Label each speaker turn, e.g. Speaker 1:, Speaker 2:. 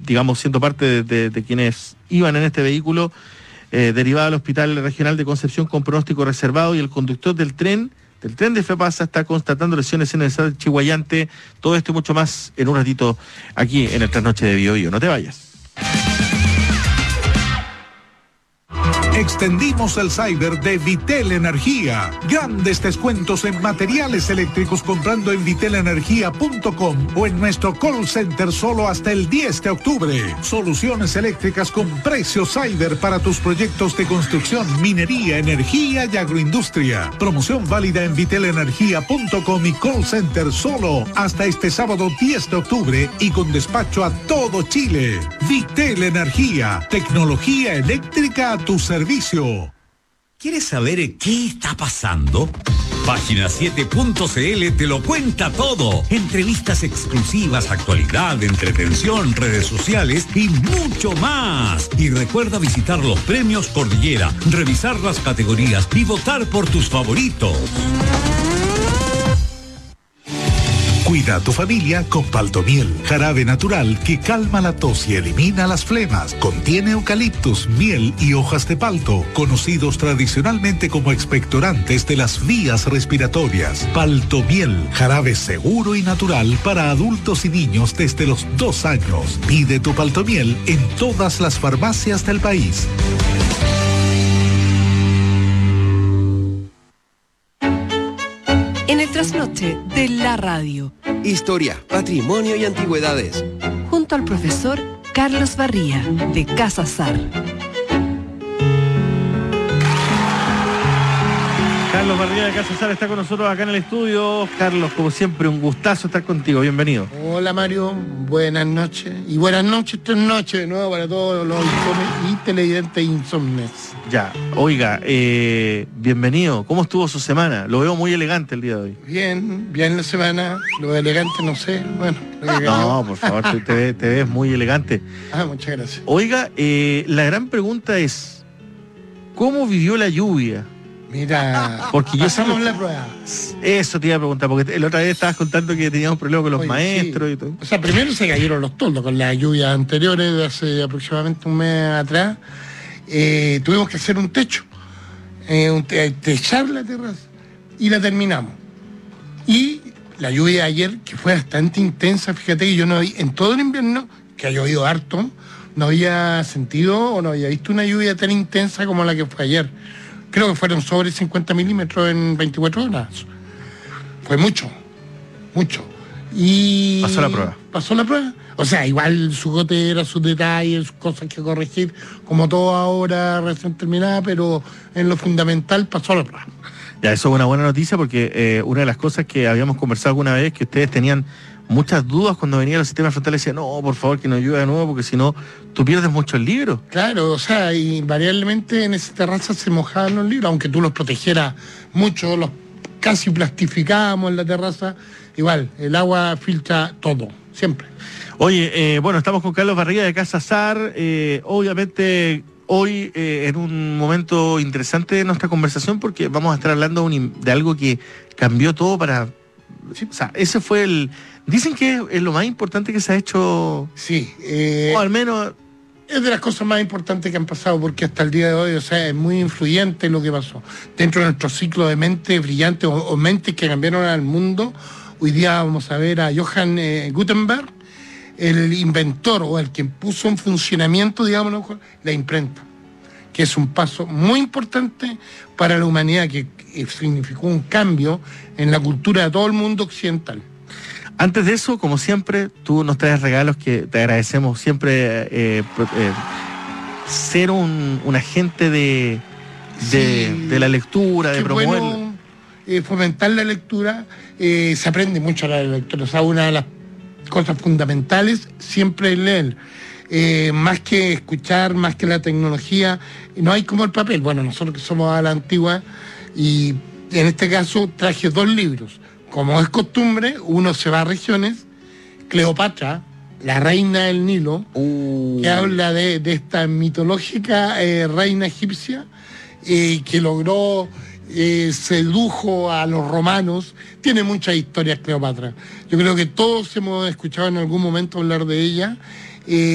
Speaker 1: digamos, siendo parte de quienes iban en este vehículo, derivado al Hospital Regional de Concepción con pronóstico reservado, y el conductor del tren de FEPASA está constatando lesiones en el estado Chihuayante. Todo esto y mucho más en un ratito aquí en el Trasnoche de Bio Bio. No te vayas.
Speaker 2: Extendimos el cyber de Vitel Energía. Grandes descuentos en materiales eléctricos comprando en vitelenergia.com o en nuestro call center solo hasta el 10 de octubre. Soluciones eléctricas con precios cyber para tus proyectos de construcción, minería, energía y agroindustria. Promoción válida en vitelenergia.com y call center solo hasta este sábado 10 de octubre y con despacho a todo Chile. Vitel Energía, tecnología eléctrica a tu servicio.
Speaker 3: ¿Quieres saber qué está pasando? Página7.cl te lo cuenta todo. Entrevistas exclusivas, actualidad, entretención, redes sociales y mucho más. Y recuerda visitar los premios Cordillera, revisar las categorías y votar por tus favoritos.
Speaker 2: Cuida a tu familia con Paltomiel, jarabe natural que calma la tos y elimina las flemas. Contiene eucaliptus, miel y hojas de palto, conocidos tradicionalmente como expectorantes de las vías respiratorias. Paltomiel, jarabe seguro y natural para adultos y niños desde los 2 años. Pide tu Paltomiel en todas las farmacias del país.
Speaker 4: En el trasnoche de la radio.
Speaker 5: Historia, patrimonio y antigüedades.
Speaker 4: Junto al profesor Carlos Barría, de Casa Sar.
Speaker 1: Carlos Barría de Casa Sar está con nosotros acá en el estudio. Carlos, como siempre, un gustazo estar contigo. Bienvenido.
Speaker 6: Hola Mario, buenas noches. Y buenas noches, 3 noches de nuevo para todos los y televidentes insomnes.
Speaker 1: Ya, oiga, bienvenido. ¿Cómo estuvo su semana? Lo veo muy elegante el día de hoy.
Speaker 6: Bien la semana. Lo elegante no sé. Bueno, lo que
Speaker 1: no, por favor, te ves muy elegante.
Speaker 6: Muchas gracias.
Speaker 1: Oiga, la gran pregunta es, ¿cómo vivió la lluvia?
Speaker 6: Mira,
Speaker 1: porque yo
Speaker 6: pasamos la prueba.
Speaker 1: Eso te iba a preguntar, porque la otra vez estabas contando que teníamos problemas con los maestros, sí. Y todo.
Speaker 6: O sea, primero se cayeron los toldos con las lluvias anteriores de hace aproximadamente un mes atrás. Tuvimos que hacer un techo, techar la terraza, y la terminamos. Y la lluvia de ayer, que fue bastante intensa, fíjate que yo no vi, en todo el invierno, que ha llovido harto, no había sentido o no había visto una lluvia tan intensa como la que fue ayer. Creo que fueron sobre 50 milímetros en 24 horas. Fue mucho. Y
Speaker 1: pasó la prueba.
Speaker 6: O sea, igual su gotera, sus detalles, sus cosas que corregir, como todo ahora recién terminada, pero en lo fundamental pasó la prueba.
Speaker 1: Ya, eso es una buena noticia, porque una de las cosas que habíamos conversado alguna vez, que ustedes tenían muchas dudas cuando venían los sistemas frontales, decían, no, por favor, que no llueva de nuevo, porque si no, tú pierdes muchos libros.
Speaker 6: Claro, o sea, invariablemente en esa terraza se mojaban los libros, aunque tú los protegieras mucho, los casi plastificábamos en la terraza, igual, el agua filtra todo, siempre.
Speaker 1: Oye, bueno, estamos con Carlos Barría de Casa Sar, obviamente hoy en un momento interesante de nuestra conversación, porque vamos a estar hablando de algo que cambió todo para... Sí, o sea, ese fue dicen que es lo más importante que se ha hecho.
Speaker 6: Sí.
Speaker 1: O al menos...
Speaker 6: Es de las cosas más importantes que han pasado, porque hasta el día de hoy, o sea, es muy influyente lo que pasó. Dentro de nuestro ciclo de mentes brillantes o mentes que cambiaron al mundo, hoy día vamos a ver a Johann Gutenberg, el inventor o el que puso en funcionamiento, digamos, la imprenta, que es un paso muy importante para la humanidad, que significó un cambio en la cultura de todo el mundo occidental.
Speaker 1: Antes de eso, como siempre, tú nos traes regalos que te agradecemos siempre, ser un agente de la lectura, de promover.
Speaker 6: Bueno, fomentar la lectura, se aprende mucho la lectura, o sea, una de las cosas fundamentales siempre es leer. Más que escuchar, más que la tecnología, no hay como el papel. Bueno, nosotros que somos a la antigua, y en este caso traje 2 libros. Como es costumbre, uno se va a regiones, Cleopatra, la reina del Nilo, que habla de esta mitológica reina egipcia, que logró, sedujo a los romanos. Tiene muchas historias Cleopatra. Yo creo que todos hemos escuchado en algún momento hablar de ella.